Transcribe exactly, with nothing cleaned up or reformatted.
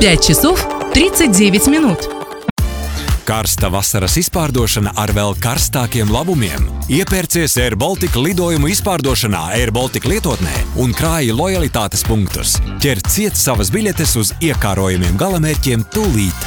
пять часов тридцать девять минут. Karsta vasaras izpārdošana ar vēl karstākiem labumiem. Iepērcies Air Baltica lidojumu izpārdošanā Air Baltica lietotnē un krāji lojalitātes punktus. Ķer ciet savas biļetes uz iekārojumiem galamērķiem tūlīt.